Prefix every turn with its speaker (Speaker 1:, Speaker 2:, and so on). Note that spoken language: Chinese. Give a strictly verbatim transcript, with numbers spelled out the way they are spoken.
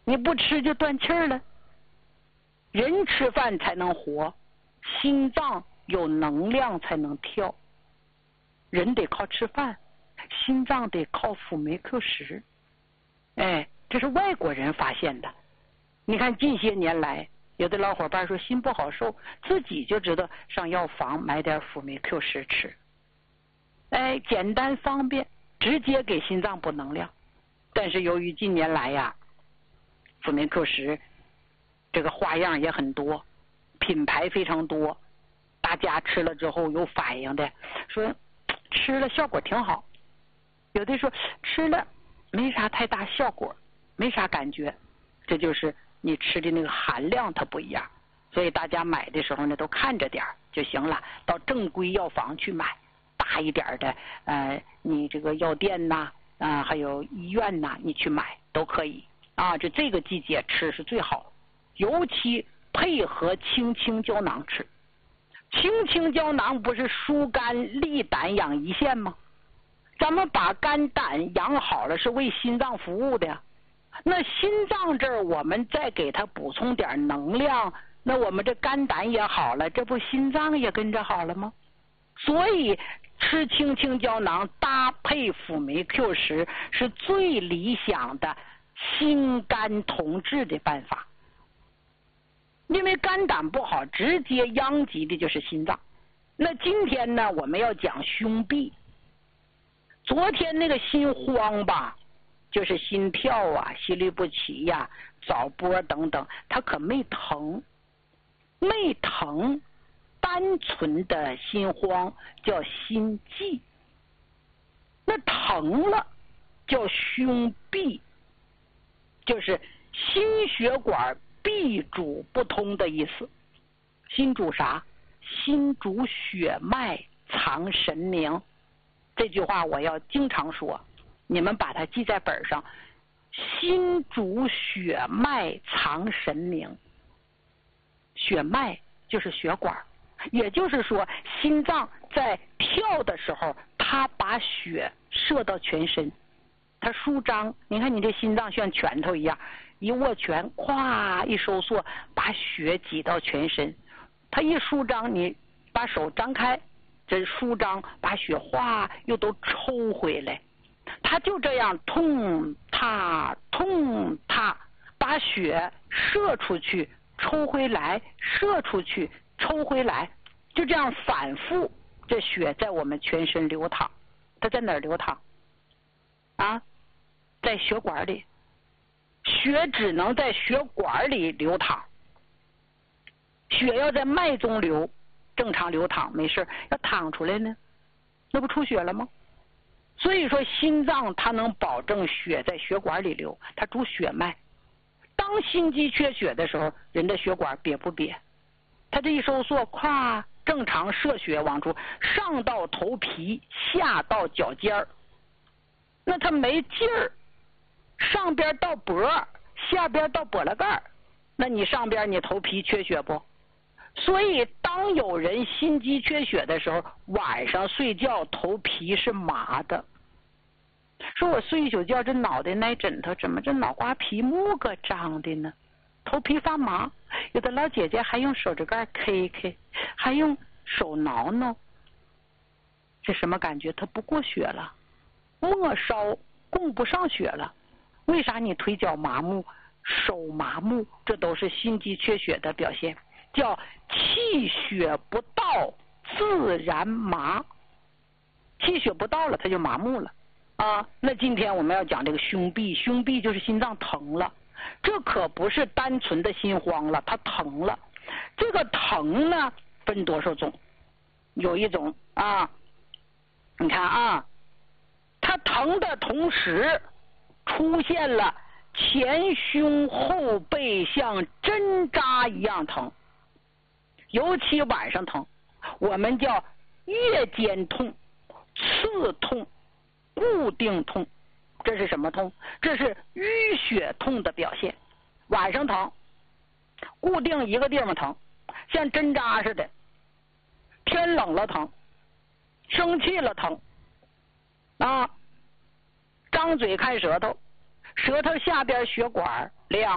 Speaker 1: 你不吃就断气儿了。人吃饭才能活，心脏有能量才能跳。人得靠吃饭，心脏得靠辅酶 Q 十。哎，这是外国人发现的。你看近些年来，有的老伙伴说心不好受，自己就知道上药房买点辅酶 Q 十吃。哎，简单方便，直接给心脏补能量。但是由于近年来呀，辅酶 Q 十这个花样也很多，品牌非常多，大家吃了之后有反应的，说吃了效果挺好，有的说吃了没啥太大效果，没啥感觉，这就是你吃的那个含量它不一样。所以大家买的时候呢，都看着点就行了，到正规药房去买，大一点的呃，你这个药店呐啊、呃，还有医院呐，你去买都可以啊。这这个季节吃是最好，尤其配合青青胶囊吃。青青胶囊不是疏肝利胆养胰腺吗？咱们把肝胆养好了，是为心脏服务的呀。那心脏这儿我们再给它补充点能量，那我们这肝胆也好了，这不心脏也跟着好了吗？所以吃青青胶囊搭配辅酶 Q 十是最理想的心肝同治的办法。因为肝胆不好，直接殃及的就是心脏。那今天呢，我们要讲胸痹。昨天那个心慌吧，就是心跳啊、心律不齐呀、啊、早搏等等，它可没疼，没疼。单纯的心慌叫心悸，那疼了叫胸痹，就是心血管闭阻不通的意思。心主啥？心主血脉藏神明。这句话我要经常说，你们把它记在本上。心主血脉藏神明。血脉就是血管，也就是说心脏在跳的时候，它把血射到全身，它舒张。你看你这心脏像拳头一样，一握拳，咵一收缩，把血挤到全身。它一舒张，你把手张开，这舒张把血哗又都抽回来。它就这样痛踏痛踏，把血射出去抽回来，射出去抽回来，就这样反复。这血在我们全身流淌，它在哪儿流淌啊？在血管里。血只能在血管里流淌，血要在脉中流，正常流淌没事，要淌出来呢，那不出血了吗？所以说心脏它能保证血在血管里流，它主血脉。当心肌缺血的时候，人的血管瘪不瘪？它这一收缩，咵，正常射血往出，上到头皮，下到脚尖儿。那它没劲儿，上边到脖，下边到脖子盖，那你上边你头皮缺血不？所以当有人心肌缺血的时候，晚上睡觉头皮是麻的。说我睡一宿觉，这脑袋挨枕头，怎么这脑瓜皮木个胀的呢？头皮发麻。有的老姐姐还用手指盖 K K， 还用手挠挠，这什么感觉？它不过血了，末梢供不上血了。为啥你腿脚麻木、手麻木？这都是心肌缺血的表现，叫气血不到自然麻。气血不到了，它就麻木了啊。那今天我们要讲这个胸痹，胸痹就是心脏疼了，这可不是单纯的心慌了，它疼了。这个疼呢，分多少种？有一种啊，你看啊，它疼的同时出现了前胸后背像针扎一样疼，尤其晚上疼，我们叫夜间痛、刺痛、固定痛。这是什么痛？这是淤血痛的表现。晚上疼，固定一个地方疼，像针扎似的。天冷了疼，生气了疼啊，张嘴看舌头，舌头下边血管凉。